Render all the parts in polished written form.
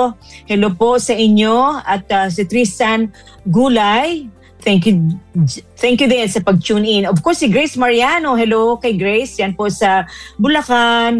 Hello po sa inyo at si Tristan Gulay. Thank you din sa pag-tune in. Of course, si Grace Mariano. Hello kay Grace. Yan po sa Bulacan.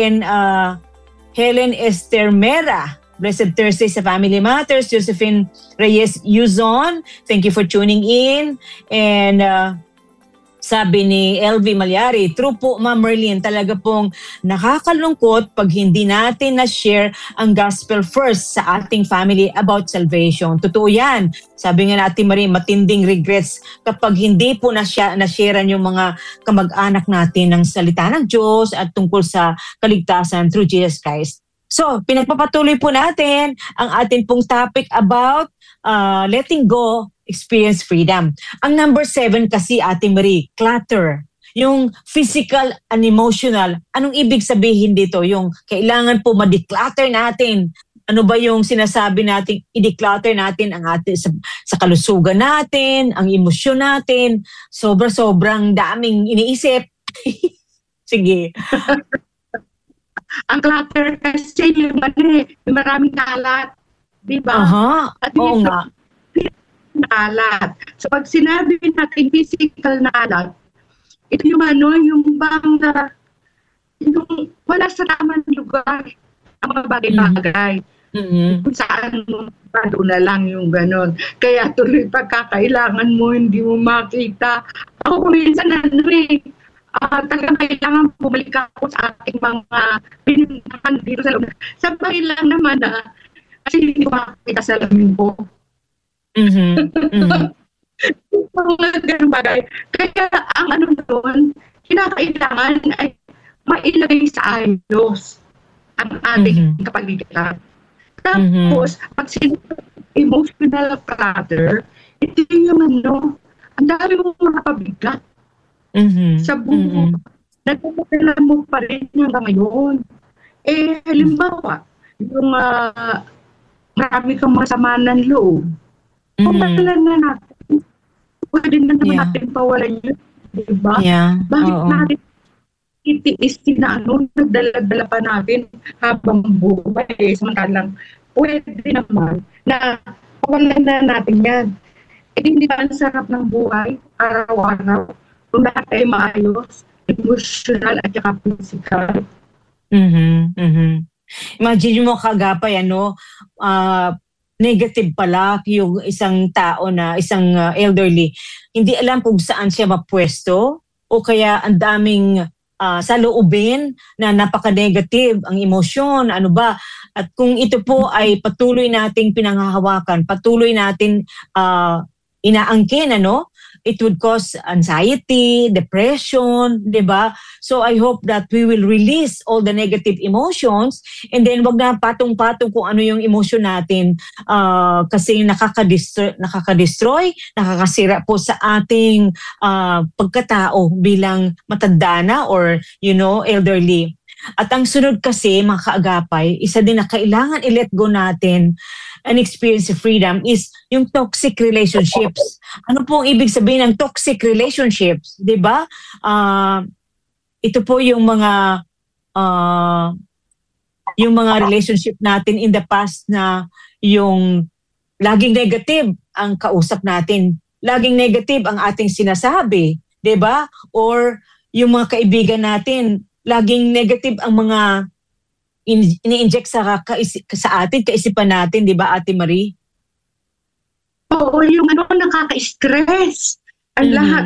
Helen Esther Mera. Blessed Thursday sa Family Matters. Josephine Reyes Yuzon. Thank you for tuning in. And sabi ni LV Malyari, true po Ma'am Merlin, talaga pong nakakalungkot pag hindi natin na-share ang gospel first sa ating family about salvation. Totoo yan. Sabi nga natin Marie, matinding regrets kapag hindi po na-sharean yung mga kamag-anak natin ng salita ng Diyos at tungkol sa kaligtasan through Jesus Christ. So, pinagpapatuloy po natin ang ating pong topic about letting go, experience freedom. Ang number 7 kasi, Ate Marie, clutter. Yung physical and emotional. Anong ibig sabihin dito? Yung kailangan po ma-declutter natin. Ano ba yung sinasabi natin, i-declutter natin ang ating sa kalusugan natin, ang emosyon natin. Sobrang daming iniisip. Sige. Ang clutter kasi yung maraming kalat. Diba? At oo nga. Alat. So pag sinabi natin physical na alat, ito yung yung bang yung wala sa tamang lugar ang mga bagay-bagay. Kung saan doon na lang yung ganon. Kaya tuloy pagkakailangan mo, hindi mo makita. Ako minsan talagang kailangan bumalik ako sa ating mga pinintahan dito sa loob. Sabay lang naman kasi hindi ko makita sa lamin ko. Mga ganun bagay. Kaya ang doon, kinakailangan ay mailagay sa ayos ang ating kapaligiran. Tapos, pag emotional clutter, ito yung ang dami mong mga pabigat sa buho. Nagpapakala mo pa rin hanggang ngayon. Halimbawa, yung marami kang masama ng loob. Kung patalan na natin, pwede na naman natin pawalan yun. Diba? Bakit natin itiis na nagdala-dala pa natin habang buhay. Samantalang pwede naman na pawalan na natin yan. Hindi ba ang sarap ng buhay araw-araw kung lahat ay maayos, emotional at saka physical? Imagine mo kagapay, negative pala yung isang tao na isang elderly. Hindi alam kung saan siya mapwesto o kaya ang daming saloobin na napaka-negative ang emosyon, ano ba. At kung ito po ay patuloy nating pinanghahawakan, patuloy natin inaangkin, it would cause anxiety, depression, di ba? So I hope that we will release all the negative emotions and then wag na patong-patong kung ano yung emosyon natin kasi nakaka-destroy, nakakasira po sa ating pagkatao bilang matanda na or, elderly. At ang sunod kasi, mga kaagapay, isa din na kailangan i-let go natin and experience freedom is yung toxic relationships. Ano po ang ibig sabihin ng toxic relationships? Diba? Ito po yung mga relationship natin in the past na yung laging negative ang kausap natin. Laging negative ang ating sinasabi. Diba? Or yung mga kaibigan natin, laging negative ang mga ini-inject sa atin, kaisipan natin, di ba, Ate Marie? Oo, yung nakaka-stress. Ang lahat.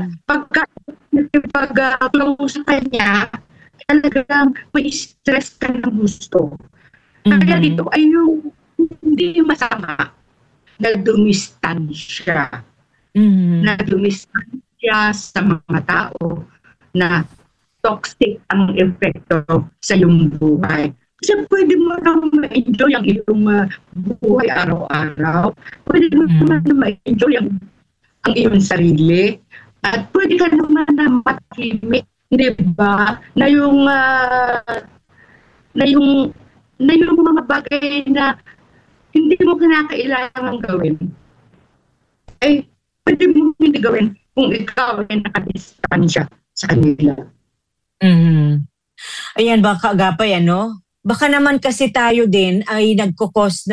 Pag-close sa kanya, talagang may stress ka ng gusto. Kaya dito ay yung hindi masama na dumistansya. Na dumistansya sa mga tao na toxic ang epekto sa iyong buhay. Kasi pwede mo naman ma-enjoy ang iyong buhay araw-araw. Pwede mo naman ma-enjoy ang iyong sarili. At pwede ka naman na matahimik, di ba? Na yung mga bagay na hindi mo kinakailangan gawin, ay pwede mo hindi gawin kung ikaw ay nakadistansya sa kanila. Ayan, baka agapay, baka naman kasi tayo din ay nagkukos